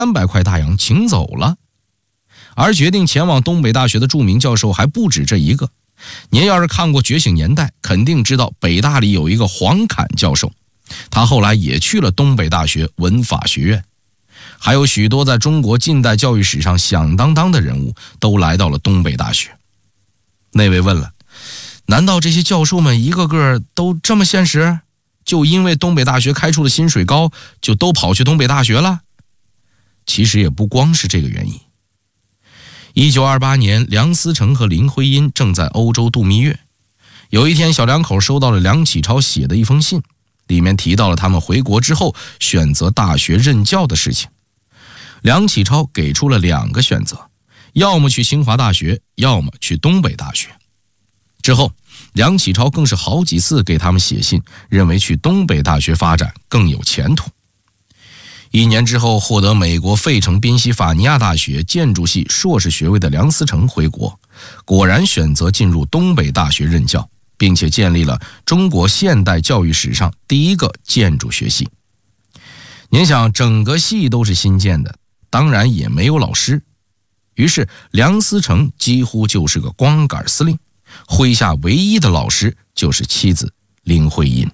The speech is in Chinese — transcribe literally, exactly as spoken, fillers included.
三百块大洋请走了。而决定前往东北大学的著名教授还不止这一个。您要是看过《觉醒年代》，肯定知道北大里有一个黄侃教授，他后来也去了东北大学文法学院。还有许多在中国近代教育史上响当当的人物都来到了东北大学。那位问了，难道这些教授们一个个都这么现实？就因为东北大学开出的薪水高，就都跑去东北大学了？其实也不光是这个原因。一九二八年，梁思成和林徽因正在欧洲度蜜月。有一天，小两口收到了梁启超写的一封信，里面提到了他们回国之后选择大学任教的事情。梁启超给出了两个选择，要么去清华大学，要么去东北大学。之后，梁启超更是好几次给他们写信，认为去东北大学发展更有前途。一年之后，获得美国费城宾夕法尼亚大学建筑系硕士学位的梁思成回国，果然选择进入东北大学任教，并且建立了中国现代教育史上第一个建筑学系。您想，整个系都是新建的，当然也没有老师，于是梁思成几乎就是个光杆司令，麾下唯一的老师就是妻子林徽因。